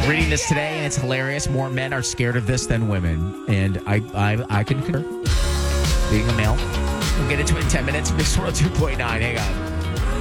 Reading this today, and it's hilarious. More men are scared of this than women, and I can concur. Being a male. We'll get into it in 10 minutes. Mix World 2.9. Hang on.